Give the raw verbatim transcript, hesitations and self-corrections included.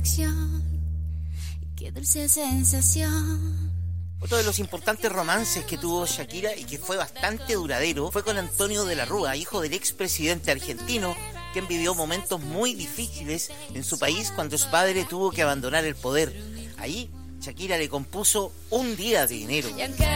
lección. Qué dulce sensación. Otro de los importantes romances que tuvo Shakira y que fue bastante duradero fue con Antonio de la Rúa, hijo del expresidente argentino, quien vivió momentos muy difíciles en su país cuando su padre tuvo que abandonar el poder. Ahí Shakira le compuso Un día de enero.